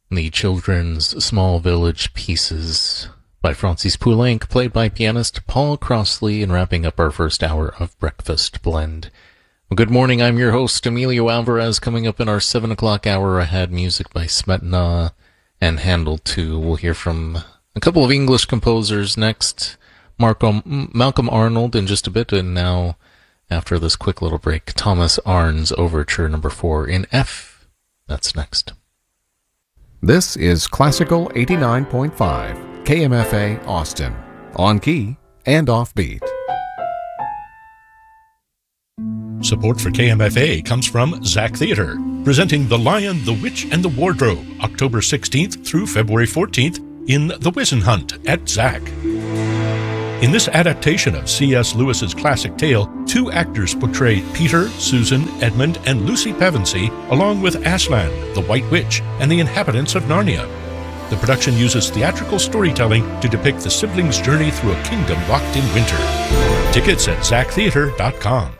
The children's Small Village Pieces by Francis Poulenc, played by pianist Paul Crossley, and wrapping up our first hour of Breakfast Blend. Well, good morning, I'm your host, Emilio Alvarez. Coming up in our 7 o'clock hour ahead, music by Smetana and Handel too. We'll hear from a couple of English composers next, Malcolm Arnold in just a bit, and now, after this quick little break, Thomas Arndt's Overture No. 4 in F. That's next. This is Classical 89.5, KMFA Austin, on key and offbeat. Support for KMFA comes from ZACC Theater, presenting The Lion, the Witch, and the Wardrobe, October 16th through February 14th in The Wizenhunt at ZACC. In this adaptation of C.S. Lewis's classic tale, two actors portray Peter, Susan, Edmund, and Lucy Pevensey, along with Aslan, the White Witch, and the inhabitants of Narnia. The production uses theatrical storytelling to depict the siblings' journey through a kingdom locked in winter. Tickets at zacktheater.com.